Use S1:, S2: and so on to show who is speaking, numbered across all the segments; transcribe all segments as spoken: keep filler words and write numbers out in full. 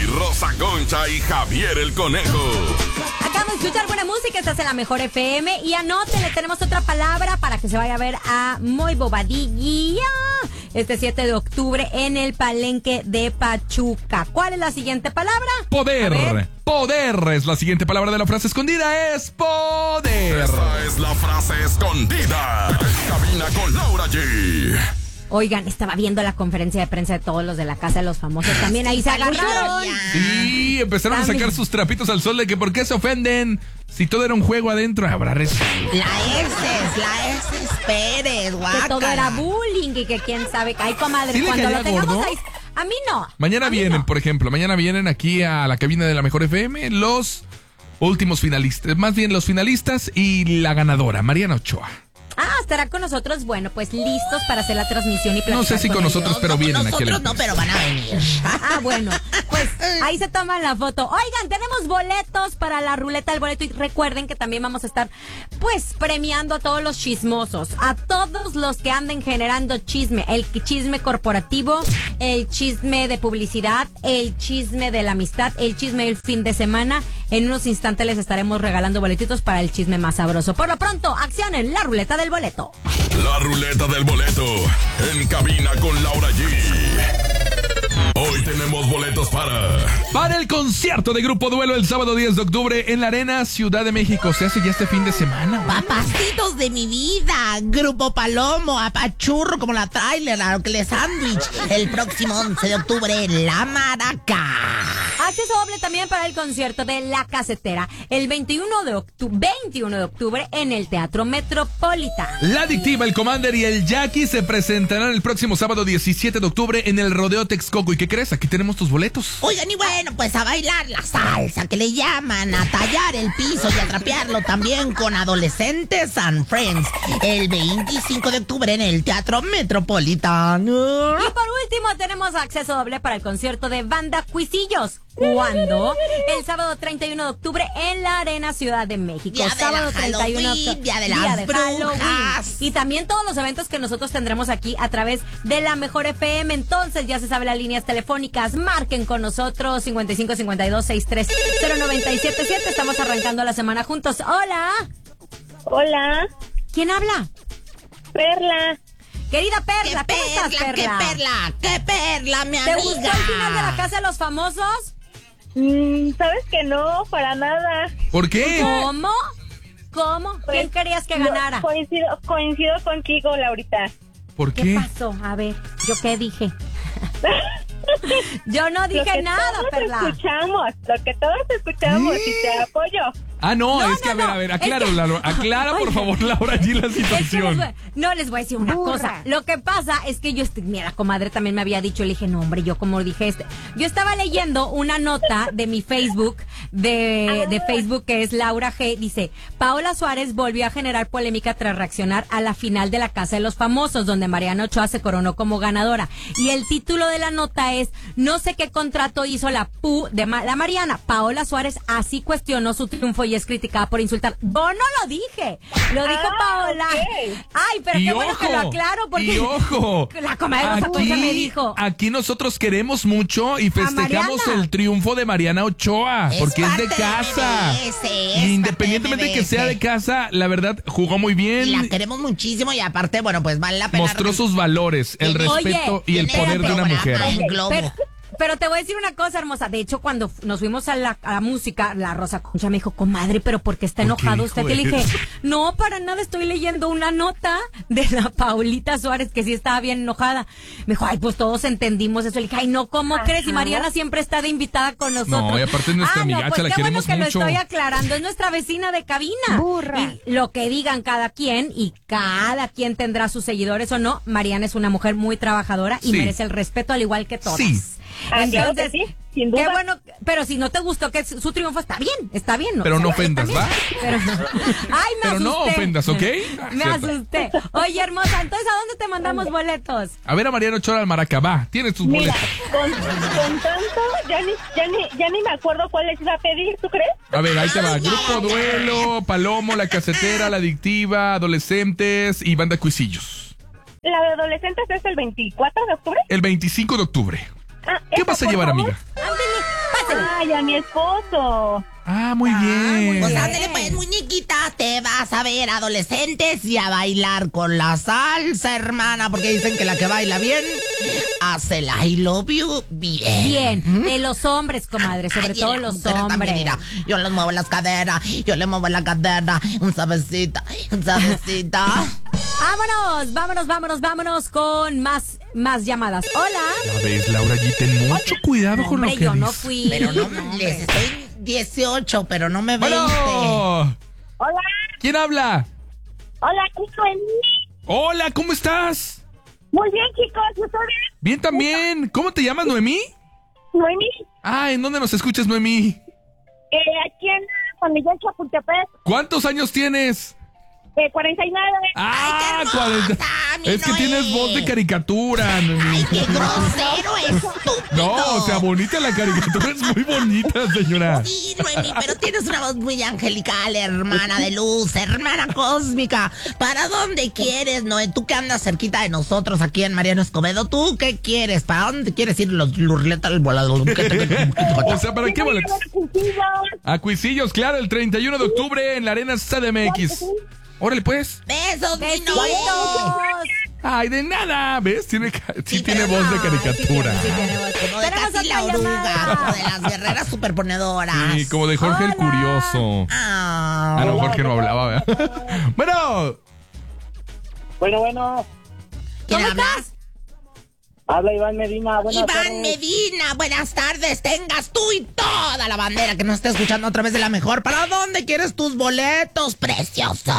S1: Rosa Concha y Javier el Conejo.
S2: Acabamos de escuchar buena música, estás en la mejor F M. Y anótenle, tenemos otra palabra para que se vaya a ver a Muy Bobadilla este siete de octubre en el Palenque de Pachuca. ¿Cuál es la siguiente palabra?
S3: Poder. Poder es la siguiente palabra de la frase escondida. Es poder.
S1: Esa es la frase escondida. En cabina con Laura G.
S2: Oigan, estaba viendo la conferencia de prensa de todos los de la Casa de los Famosos. También ahí se agarraron.
S3: Sí, empezaron También. a sacar sus trapitos al sol de que por qué se ofenden. Si todo era un juego adentro, habrá resuelto.
S4: La exes, la exes Pérez, guácala.
S2: Que todo era bullying y que quién sabe. Ay, comadre,
S3: ¿Sí
S2: cuando lo tengamos
S3: gordo?
S2: ahí... A mí no.
S3: Mañana
S2: a mí
S3: vienen,
S2: no.
S3: por ejemplo, mañana vienen aquí a la cabina de la Mejor F M los últimos finalistas. Más bien los finalistas y la ganadora, Mariana Ochoa.
S2: Ah, estará con nosotros, bueno, pues listos para hacer la transmisión y platicar.
S3: No sé si con, con nosotros,
S4: ellos.
S3: pero
S4: no,
S3: vienen
S4: nosotros
S3: aquí.
S4: Nosotros no, pero van a venir.
S2: Ah, bueno, pues ahí se toman la foto. Oigan, tenemos boletos para la ruleta del boleto y recuerden que también vamos a estar, pues, premiando a todos los chismosos, a todos los que anden generando chisme, el chisme corporativo, el chisme de publicidad, el chisme de la amistad, el chisme del fin de semana. En unos instantes les estaremos regalando boletitos para el chisme más sabroso. Por lo pronto, accionen la ruleta del boleto.
S1: La ruleta del boleto en cabina con Laura G. Hoy tenemos boletos para...
S3: Para el concierto de Grupo Duelo el sábado diez de octubre en la Arena Ciudad de México. Se hace ya este fin de semana.
S4: Papacitos de mi vida. Grupo Palomo, Apachurro como la trailer, la que le sándwich. El próximo once de octubre en La Maraca.
S2: Acceso doble también para el concierto de La Casetera el veintiuno de octubre en el Teatro Metropolitan.
S3: La Adictiva, el Commander y el Jackie se presentarán el próximo sábado diecisiete de octubre en el Rodeo Texcoco. ¿Y qué crees? Aquí tenemos tus boletos.
S4: Oigan, y bueno, pues a bailar la salsa que le llaman, a tallar el piso y a trapearlo también con Adolescentes and Friends el veinticinco de octubre en el Teatro Metropolitan.
S2: Y por último tenemos acceso doble para el concierto de Banda Cuisillos. ¿Cuándo? El sábado treinta y uno de octubre en la Arena Ciudad de México.
S4: Día de
S2: sábado
S4: la
S2: treinta y uno de octubre.
S4: Día de las
S2: de
S4: brujas.
S2: Halloween. Y también todos los eventos que nosotros tendremos aquí a través de la Mejor F M. Entonces ya se sabe las líneas telefónicas. Marquen con nosotros cincuenta y cinco cincuenta y dos sesenta y tres cero noventa y siete siete. Estamos arrancando la semana juntos. Hola.
S5: Hola.
S2: ¿Quién habla?
S5: Perla.
S2: Querida Perla,
S4: ¿Qué
S2: ¿cómo estás,
S4: perla, qué
S2: Perla?
S4: perla, qué perla, mi
S2: ¿Te
S4: amiga?
S2: gustó el final de la Casa de los Famosos?
S5: Mm, ¿Sabes que no? Para nada.
S3: ¿Por qué?
S2: ¿Cómo? ¿Cómo? ¿Quién
S5: Pues,
S2: querías que
S5: no,
S2: ganara?
S5: coincido, coincido contigo, Laurita.
S3: ¿Por
S2: ¿Qué
S3: qué?
S2: pasó? A ver, ¿yo qué dije? Yo no
S5: Lo
S2: dije
S5: que
S2: nada,
S5: todos
S2: Perla.
S5: escuchamos, lo que todos escuchamos
S3: ¿Eh?
S5: y te apoyo.
S3: Ah, no,
S2: No,
S3: es que
S2: no,
S3: a ver,
S2: no,
S3: a ver,
S2: es
S3: aclara,
S2: que-
S3: Laura, aclara por
S2: Oye.
S3: favor, Laura, allí la
S2: Es que les
S3: situación.
S2: voy- no les voy a decir una cosa. Lo que pasa es que yo, est- mira, la comadre también me había dicho, le dije, no, hombre, yo como dije este. Yo estaba leyendo una nota de mi Facebook, de, de Facebook que es Laura G. Dice, Paola Suárez volvió a generar polémica tras reaccionar a la final de la Casa de los Famosos, donde Mariana Ochoa se coronó como ganadora. Y el título de la nota es, no sé qué contrato hizo la P U de Ma- la Mariana. Paola Suárez así cuestionó su triunfo y es criticada por insultar. Yo no lo dije, lo dijo
S5: Ah,
S2: Paola.
S5: ok.
S2: Ay, pero
S3: Y
S2: qué bueno
S3: ojo,
S2: que lo aclaro porque
S3: y ojo,
S2: la comadre Rosa Concha me dijo.
S3: aquí nosotros queremos mucho y festejamos
S2: Mariana.
S3: el triunfo de Mariana Ochoa, porque es de
S4: parte
S3: casa.
S4: M B S, es
S3: Y independientemente de
S4: parte
S3: que sea de casa, la verdad jugó muy
S4: Y
S3: bien.
S4: la queremos muchísimo y aparte, bueno, pues vale la pena.
S3: Mostró sus valores, el
S4: Tiene-
S3: respeto
S2: Oye,
S3: y el
S4: tiene
S3: poder de una
S4: programa
S3: mujer.
S4: en
S2: Ok,
S4: Globo.
S2: pero, pero te voy a decir una cosa hermosa. De hecho, cuando nos fuimos a la, a la música, la Rosa Concha me dijo, comadre, pero ¿por qué está
S3: ¿Por qué
S2: enojado
S3: dijo
S2: usted? Y le dije,
S3: eso?
S2: no, para nada, estoy leyendo una nota de la Paulita Suárez que sí estaba bien enojada. Me dijo, ay, pues todos entendimos eso. Le dije, ay, no, ¿cómo
S5: Ajá.
S2: crees? Y Mariana siempre está de invitada con nosotros.
S3: No, y aparte es nuestra
S2: ah, no,
S3: amigacha,
S2: pues
S3: la
S2: qué
S3: queremos
S2: bueno que
S3: mucho.
S2: lo estoy aclarando. Es nuestra vecina de cabina.
S5: Burra.
S2: Y lo que digan cada quien, y cada quien tendrá sus seguidores o no, Mariana es una mujer muy trabajadora y
S3: Sí.
S2: merece el respeto al igual que todas.
S3: Sí.
S5: Ah, claro que
S2: Entonces,
S5: sí, sin duda.
S2: qué bueno, pero si no te gustó que su triunfo está bien, está bien. ¿no?
S3: Pero no
S2: Está bien,
S3: ofendas,
S2: está
S3: ¿va?
S2: bien. Pero, ay, me
S3: Pero no
S2: asusté.
S3: ofendas, ¿ok? Ah,
S2: Me
S3: cierto.
S2: asusté. Oye, hermosa, entonces, ¿a dónde te mandamos boletos?
S3: A ver a Mariana Ochoa al Maracabá, tienes tus
S5: Mira,
S3: boletos.
S5: con, con tanto, ya ni, ya, ni, ya ni me acuerdo cuál les iba a pedir, ¿tú crees?
S3: A ver, ahí te va. Grupo Duelo, Palomo, La Casetera, La Adictiva, Adolescentes y Banda Cuisillos.
S5: La de adolescentes es el veinticuatro de octubre.
S3: El veinticinco de octubre.
S5: Ah,
S3: ¿Qué
S5: esa,
S3: vas a
S5: por
S3: llevar,
S5: favor.
S3: amiga?
S2: Ándale,
S5: Ay, a mi esposo.
S3: Ah, muy bien.
S4: Pues ándale pues, muñequita, te vas a ver adolescentes y a bailar con la salsa, hermana, porque dicen que la que baila bien hace el I love you bien.
S2: Bien, de los hombres, comadre, sobre
S4: Ay,
S2: todo
S4: mira,
S2: los
S4: mujer, también,
S2: hombres.
S4: mira, yo les muevo las caderas, yo le muevo la cadera, un sabecita, un sabecita.
S2: Vámonos, vámonos, vámonos, vámonos con más, más llamadas. Hola.
S3: Ya ves, Laura G, ten mucho cuidado con
S2: Hombre,
S3: lo que
S2: yo no
S3: dices.
S2: fui.
S4: Pero no,
S2: No, hombre.
S4: les estoy dieciocho, pero no me veinte.
S3: Bueno,
S5: Hola,
S3: ¿quién habla?
S5: hola, chico.
S3: Hola, ¿cómo estás?
S5: Muy bien, chicos, ¿ustedes?
S3: Bien también. ¿Cómo te llamas, Noemí?
S5: Noemí,
S3: Ah, ¿en dónde nos escuchas, Noemí?
S5: eh, aquí en San Miguel Chapultepec,
S3: ¿Cuántos años tienes?
S5: eh, cuarenta y nueve.
S3: Ah,
S4: Ay, qué
S3: cuarenta.
S4: hermosa, mi
S3: Es que
S4: Noé.
S3: tienes voz de caricatura, Noemí.
S4: Ay, qué grosero, estúpido.
S3: No, o sea, bonita la caricatura, es muy bonita, señora.
S4: Sí, Noemí, pero tienes una voz muy angelical, hermana de luz, hermana cósmica. ¿Para dónde quieres, Noé? Tú que andas cerquita de nosotros aquí en Mariano Escobedo, ¿tú qué quieres? ¿Para dónde quieres ir los lurletas, el volador?
S3: O sea, ¿para qué boletos?
S5: Cuisillos.
S3: A Cuisillos, claro, el treinta y uno de octubre en la Arena C D M X. Órale, pues.
S4: Besos, mi
S2: Besitos.
S4: Noé.
S3: Ay, de nada, ¿ves? Tiene, ca- sí,
S4: Sí,
S3: tiene
S4: pero
S3: voz de
S4: no,
S3: caricatura.
S2: Sí, tiene voz.
S4: Como de
S2: Tenemos
S4: Katy la
S2: otra
S4: oruga,
S2: llamada.
S4: como de las guerreras superponedoras.
S3: Sí, como de Jorge el
S2: Hola.
S3: Curioso.
S4: Ah,
S3: Ah, no, Jorge no hablaba, ¿verdad? Bueno,
S5: Bueno, bueno,
S4: ¿quién
S2: ¿Cómo
S4: habla?
S2: estás?
S5: habla Iván Medina. Buenas
S4: Iván
S5: tardes.
S4: Medina, buenas tardes. Tengas tú y toda la bandera que nos esté escuchando a través de la mejor. ¿Para dónde quieres tus boletos, preciosa?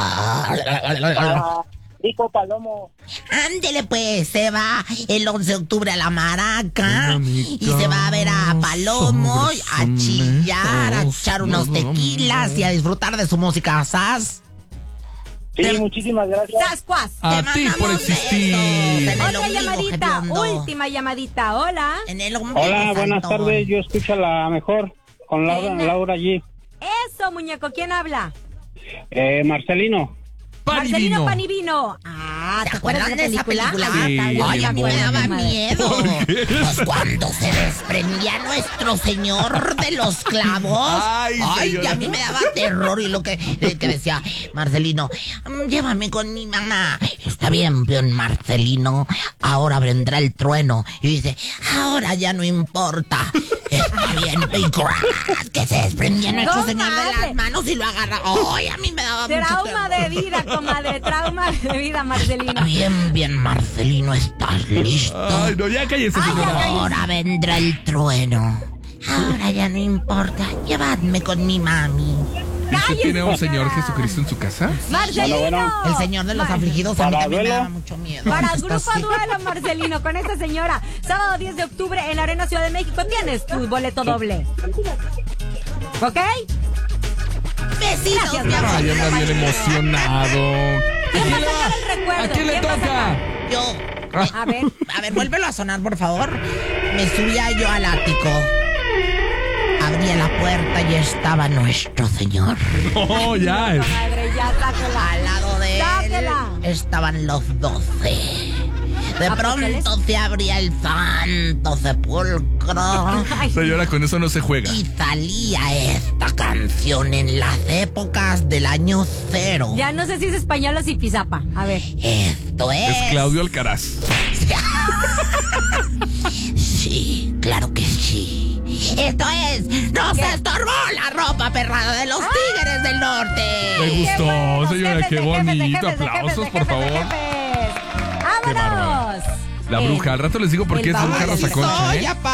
S5: Ah, Rico Palomo.
S4: Ándele pues, se va el once de octubre a la Maraca
S3: Qué
S4: y se va a ver a Palomo
S3: sobre
S4: a chillar, a
S3: sonetos,
S4: echar unos tequilas y a disfrutar de su música, ¿sabes?
S5: Sí,
S4: Te-
S5: muchísimas gracias.
S2: Sascuas.
S3: a
S4: Te
S3: ti por
S4: mandamos
S3: existir.
S4: besos. En el
S2: Otra
S4: ombligo,
S2: llamadita,
S4: hediondo.
S2: última llamadita. Hola.
S4: En el ombligo,
S6: Hola, buenas
S4: Santón.
S6: tardes. Yo escucho a la mejor con Laura,
S2: Venga.
S6: Laura G.
S2: Eso, muñeco, ¿quién habla?
S6: Eh, Marcelino.
S3: Pan y
S2: Marcelino
S3: vino.
S2: Panivino. Ah,
S4: ¿Se
S2: ¿te acuerdas
S4: acuerdan
S2: de esa película?
S3: Sí.
S2: Ah,
S4: Ay,
S2: también
S4: a mí
S2: me
S4: me
S2: acuerdo,
S4: daba
S2: madre.
S4: miedo. Pues cuando se desprendía nuestro señor de los clavos.
S3: Ay,
S4: Ay,
S3: señora.
S4: y a mí me daba terror. Y lo que, eh, que decía, Marcelino, "Mm, llévame con mi mamá. Está bien, bien, Marcelino. Ahora vendrá el trueno. Y dice, ahora ya no importa. Está bien, y crack, que se desprendía nuestro
S2: No,
S4: señor de
S2: madre.
S4: las manos y lo agarra. Ay, a mí me daba mucho
S2: Trauma
S4: terror.
S2: de vida, comadre. Trauma de vida, Marcelino.
S4: Bien, bien, Marcelino, ¿estás listo?
S3: Ay, no, ya cállese, señora.
S4: Ahora vendrá el trueno. Ahora ya no importa. Llevadme con mi mami.
S3: ¿Y usted
S2: Cállese,
S3: tiene a un
S2: señora.
S3: Señor Jesucristo en su casa?
S2: Marcelino.
S6: Bueno, bueno.
S4: El señor de los
S2: Mar-
S4: afligidos a mí
S6: Para
S4: también me
S6: duelo.
S4: da mucho miedo.
S2: Para
S4: Está
S2: Grupo
S4: así.
S2: Duelo, Marcelino, con esta señora. Sábado diez de octubre en la Arena Ciudad de México. Tienes tu boleto doble. ¿Ok?
S4: Besitos,
S2: Gracias,
S4: mi amor.
S3: Ay, anda bien emocionado. ¿A
S2: ¿Quién va a
S3: quién le,
S2: sacar el recuerdo?
S3: ¿A quién le
S2: ¿Quién va a
S3: toca?
S4: Yo.
S2: A ver.
S4: A ver, vuélvelo a sonar, por favor. Me subía yo al ático. Abría la puerta y estaba nuestro señor.
S3: No, ya. es-
S2: Comadre, ya sáquela.
S4: Al lado de él
S2: Sáquela.
S4: estaban los doce. De
S2: ¿Apóstoles?
S4: pronto se abría el santo sepulcro.
S2: Ay,
S3: Señora, con eso no se juega.
S4: Y salía esta canción en las épocas del año cero.
S2: ya no sé si es español o si pisapa. A ver.
S4: Esto es.
S3: Es Claudio Alcaraz.
S4: Sí, claro que sí. Esto es. ¡Nos
S2: ¿Qué?
S4: estorbó la ropa perrada de los tigres del norte!
S3: Me gustó,
S2: bueno,
S3: señora,
S2: jefes
S3: qué
S2: de jefes de
S3: bonito.
S2: jefes de
S3: Aplausos,
S2: jefes
S3: por
S2: de
S3: favor.
S2: jefes.
S3: Qué bárbaro.
S2: ¡Vámonos!
S3: La
S2: Eh,
S3: bruja, al rato les digo por
S2: el
S3: qué es bruja
S2: baúl de
S3: Rosa Concha,
S4: Soy
S3: ¿eh?
S4: apa-